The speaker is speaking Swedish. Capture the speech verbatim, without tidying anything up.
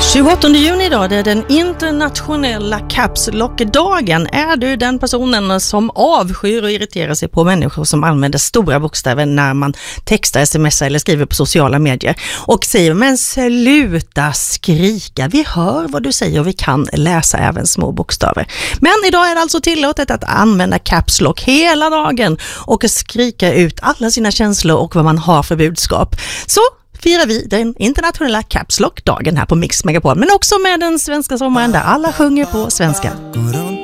tjugoåttonde juni idag, det är den internationella Caps Lock-dagen. Är du den personen som avskyr och irriterar sig på människor som använder stora bokstäver när man textar, smsar eller skriver på sociala medier och säger men sluta skrika, vi hör vad du säger och vi kan läsa även små bokstäver. Men idag är det alltså tillåtet att använda Caps Lock hela dagen och skrika ut alla sina känslor och vad man har för budskap. Så firar vi den internationella Caps Lock-dagen här på Mix Megapol, men också med den svenska sommaren där alla sjunger på svenska.